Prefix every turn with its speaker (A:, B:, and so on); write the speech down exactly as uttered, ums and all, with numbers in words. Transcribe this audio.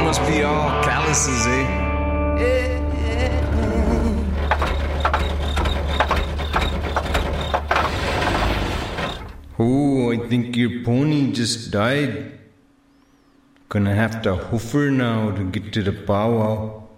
A: must be all calluses, eh? Oh, I think your pony just died. Gonna have to hoof her now to get to the powwow.